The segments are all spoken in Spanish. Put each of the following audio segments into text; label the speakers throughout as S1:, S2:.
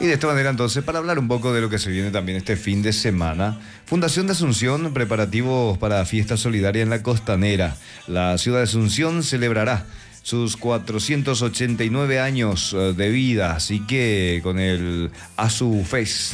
S1: Y de esta manera entonces, para hablar un poco de lo que se viene también este fin de semana, Fundación de Asunción, preparativos para fiesta solidaria en la Costanera. La ciudad de Asunción celebrará sus 489 años de vida, así que con el Asu Fest,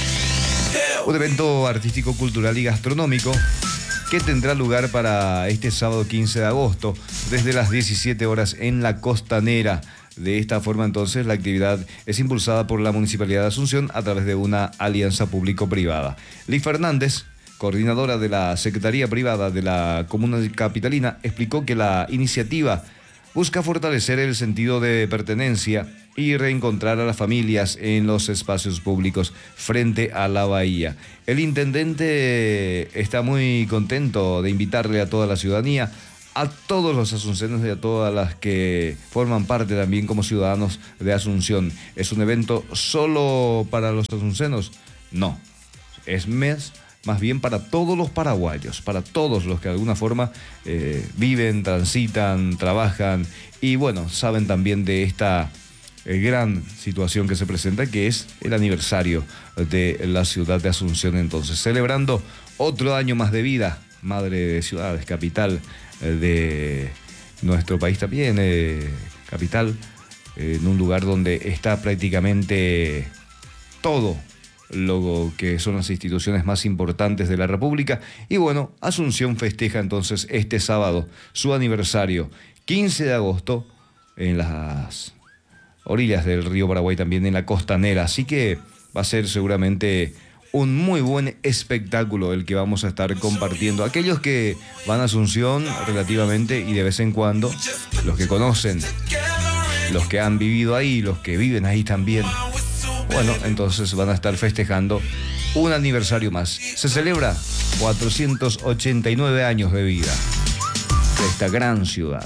S1: un evento artístico, cultural y gastronómico que tendrá lugar para este sábado 15 de agosto, desde las 17 horas en la Costanera. De esta forma, entonces, la actividad es impulsada por la Municipalidad de Asunción a través de una alianza público-privada. Liz Fernández, coordinadora de la Secretaría Privada de la Comuna Capitalina, explicó que la iniciativa busca fortalecer el sentido de pertenencia y reencontrar a las familias en los espacios públicos frente a la bahía. El intendente está muy contento de invitarle a toda la ciudadanía, a todos los asuncenos y a todas las que forman parte también como ciudadanos de Asunción. ¿Es un evento solo para los asuncenos? No, es más bien para todos los paraguayos, para todos los que de alguna forma viven, transitan, trabajan y bueno, saben también de esta gran situación que se presenta, que es el aniversario de la ciudad de Asunción, entonces celebrando otro año más de vida, madre de ciudades, capital de nuestro país también, capital, en un lugar donde está prácticamente todo lo que son las instituciones más importantes de la República. Y bueno, Asunción festeja entonces este sábado su aniversario, 15 de agosto, en las orillas del río Paraguay, también en la Costanera. Así que va a ser seguramente un muy buen espectáculo el que vamos a estar compartiendo. Aquellos que van a Asunción relativamente y de vez en cuando, los que conocen, los que han vivido ahí, los que viven ahí también, bueno, entonces van a estar festejando un aniversario más. Se celebra 489 años de vida de esta gran ciudad.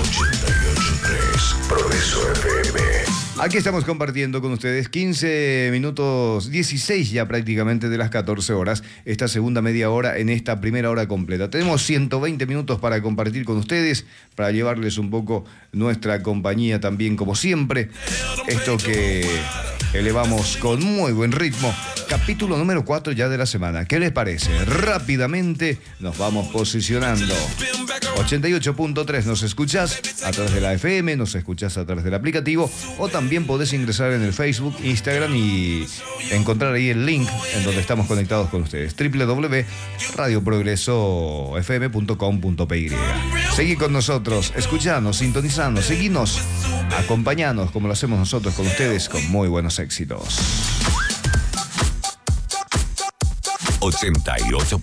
S2: 88.3 Progreso FM.
S1: Aquí estamos compartiendo con ustedes 15 minutos, 16 ya prácticamente de las 14 horas, esta segunda media hora en esta primera hora completa. Tenemos 120 minutos para compartir con ustedes, para llevarles un poco nuestra compañía también como siempre. Esto que elevamos con muy buen ritmo. Capítulo número 4 ya de la semana. ¿Qué les parece? Rápidamente nos vamos posicionando. 88.3 nos escuchás a través de la FM, nos escuchás a través del aplicativo o también podés ingresar en el Facebook, Instagram y encontrar ahí el link en donde estamos conectados con ustedes. www.radioprogresofm.com.py. Seguí con nosotros, escuchanos, sintonizanos, seguinos, acompañanos como lo hacemos nosotros con ustedes con muy buenos éxitos.
S2: 88.